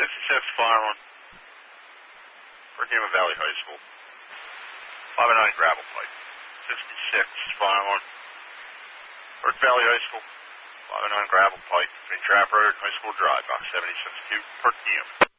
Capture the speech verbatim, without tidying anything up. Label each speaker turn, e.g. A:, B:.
A: sixty-six, fire one. Virginia Valley High School. five oh nine gravel pipe. sixty-six, fire one. Burke Valley High School. five oh nine gravel pipe between Trap Road and High School Drive, box seventy-six two, per diem.